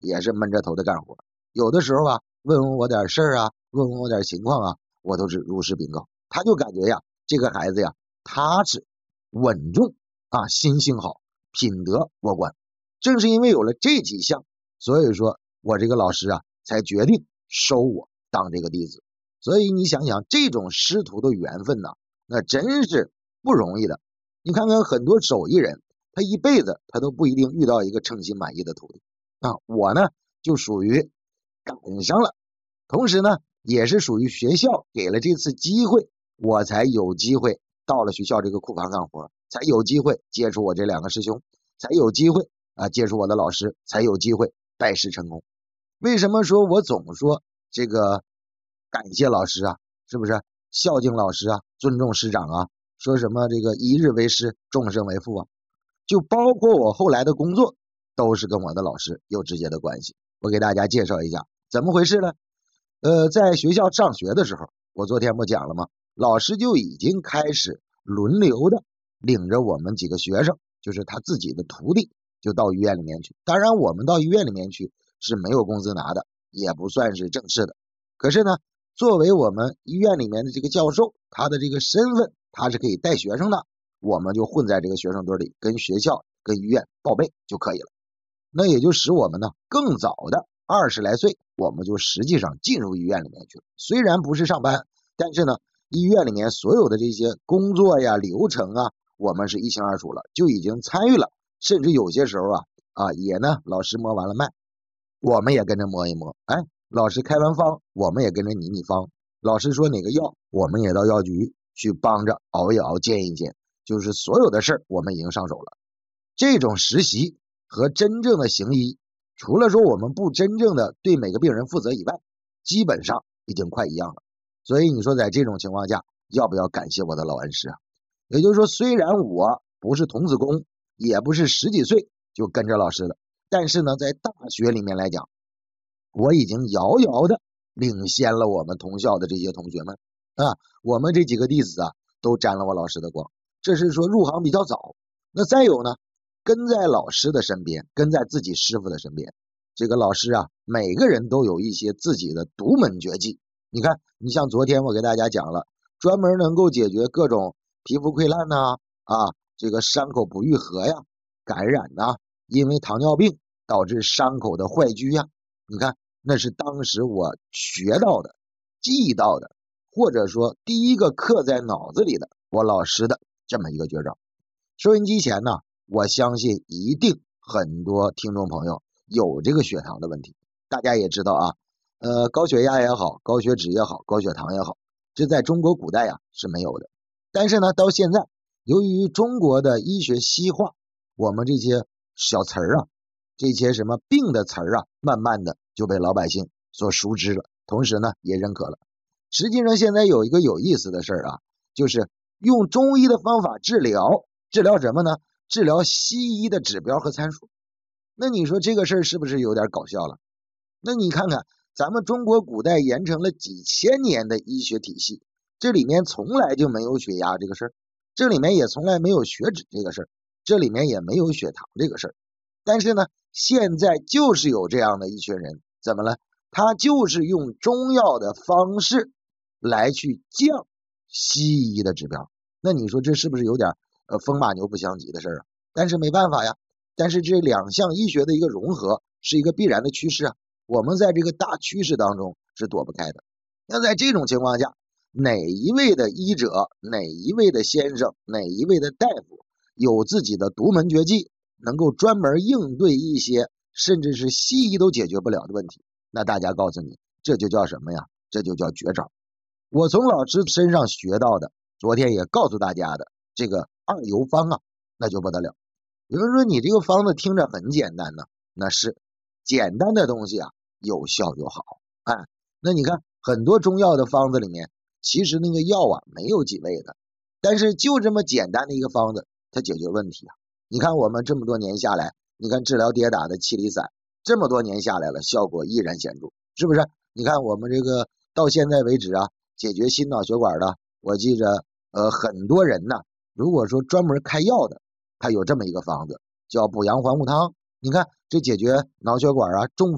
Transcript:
也是闷着头的干活。有的时候啊，问问我点事儿啊，问问我点情况啊，我都是如实禀告。他就感觉呀，这个孩子呀，踏实、稳重啊，心性好，品德过关。正是因为有了这几项，所以说我这个老师啊，才决定收我当这个弟子。所以你想想，这种师徒的缘分呢，那真是不容易的。你看看很多手艺人，他一辈子他都不一定遇到一个称心满意的徒弟啊。我呢就属于赶上了，同时呢也是属于学校给了这次机会，我才有机会到了学校这个库房干活，才有机会接触我这两个师兄，才有机会接触我的老师，才有机会拜师成功。为什么说我总说这个感谢老师啊，是不是孝敬老师啊，尊重师长啊，说什么这个一日为师，终身为父啊，就包括我后来的工作都是跟我的老师有直接的关系。我给大家介绍一下怎么回事呢？在学校上学的时候，我昨天不讲了吗？老师就已经开始轮流的领着我们几个学生，就是他自己的徒弟，就到医院里面去。当然我们到医院里面去是没有工资拿的，也不算是正式的。可是呢，作为我们医院里面的这个教授，他的这个身份他是可以带学生的，我们就混在这个学生堆里，跟学校跟医院报备就可以了。那也就使我们呢更早的20来岁，我们就实际上进入医院里面去了。虽然不是上班，但是呢医院里面所有的这些工作呀流程啊，我们是一清二楚了，就已经参与了。甚至有些时候也呢老师摸完了脉，我们也跟着摸一摸，老师开完方，我们也跟着拟方。老师说哪个药，我们也到药局去帮着熬一熬，煎一煎，就是所有的事儿我们已经上手了。这种实习和真正的行医，除了说我们不真正的对每个病人负责以外，基本上已经快一样了。所以你说在这种情况下，要不要感谢我的老恩师啊？也就是说，虽然我不是童子功，也不是10几岁就跟着老师的，但是呢，在大学里面来讲，我已经遥遥的领先了我们同校的这些同学们啊。我们这几个弟子啊，都沾了我老师的光，这是说入行比较早。那再有呢，跟在老师的身边，跟在自己师傅的身边，这个老师啊，每个人都有一些自己的独门绝技。你看，你像昨天我给大家讲了，专门能够解决各种皮肤溃烂呐，这个伤口不愈合呀，感染呐，因为糖尿病导致伤口的坏疽呀。你看，那是当时我学到的、记到的，或者说第一个刻在脑子里的我老师的这么一个绝招。收音机前呢，我相信一定很多听众朋友有这个血糖的问题。大家也知道啊，高血压也好，高血脂也好，高血糖也好，这在中国古代是没有的。但是呢，到现在由于中国的医学西化，我们这些小词儿这些什么病的词儿慢慢的就被老百姓所熟知了，同时呢也认可了。实际上现在有一个有意思的事儿就是用中医的方法治疗什么呢？治疗西医的指标和参数。那你说这个事儿是不是有点搞笑了？那你看看咱们中国古代沿承了几千年的医学体系，这里面从来就没有血压这个事儿，这里面也从来没有血脂这个事儿，这里面也没有血糖这个事儿。但是呢，现在就是有这样的一群人，怎么了？他就是用中药的方式来去降西医的指标。那你说这是不是有点风马牛不相及的事儿？但是没办法呀，但是这两项医学的一个融合是一个必然的趋势我们在这个大趋势当中是躲不开的。那在这种情况下，哪一位的医者，哪一位的先生，哪一位的大夫有自己的独门绝技，能够专门应对一些甚至是西医都解决不了的问题，那大家告诉你，这就叫什么呀？这就叫绝招。我从老师身上学到的，昨天也告诉大家的这个二游方那就不得了。有人说你这个方子听着很简单呢，那是简单的东西有效就好。那你看很多中药的方子里面，其实那个药没有几味的，但是就这么简单的一个方子，它解决问题你看我们这么多年下来，你看治疗跌打的气力散，这么多年下来了，效果依然显著，是不是？你看我们这个到现在为止解决心脑血管的，我记着很多人如果说专门开药的，他有这么一个方子叫补阳还物汤，你看这解决脑血管中